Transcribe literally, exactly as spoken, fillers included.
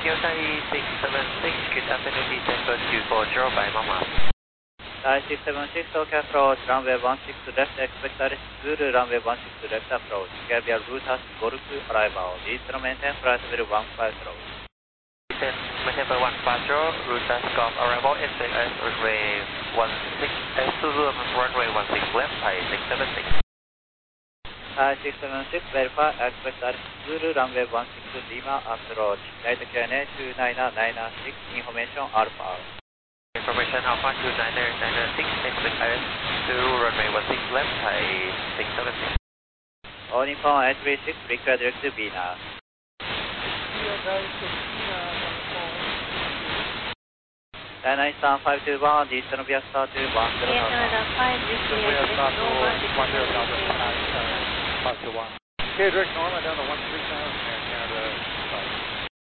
Kyoto six seven six, good afternoon, descent code two four zero by Mama. Uh, six seven six, OK approach, runway one six left, expect Alice Zulu, runway one six left approach. Gabriel Rutas, Golf arrival, Eastern maintain flight level one five zero. Eastern maintain for one five zero, Rutas Golf arrival, expect Alice runway one six, uh, Zulu runway one six left, high six seven six. Uh, six seven six, verify, expect Alice Zulu, runway one six Lima approach. Data Q N A two nine nine six, information Alpha. Information Alpha two nine nine six, expect Alice Zulu, runway one six left, high six seven six. All Nippon eight three six, request direct to Bina. nine nine five two one, Eastern Via Star two one zero. Canada five, Via Star two one zero, Southwest five two one. Okay, direct Norma down to one three thousand, Air Canada.